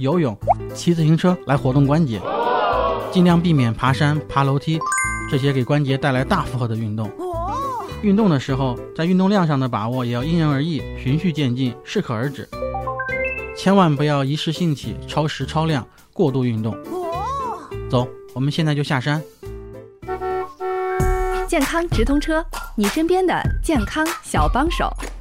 游泳、骑自行车来活动关节，尽量避免爬山、爬楼梯，这些给关节带来大负荷的运动。运动的时候，在运动量上的把握也要因人而异，循序渐进，适可而止，千万不要一时兴起，超时超量，过度运动。走，我们现在就下山。 健康直通车，你身边的健康小帮手。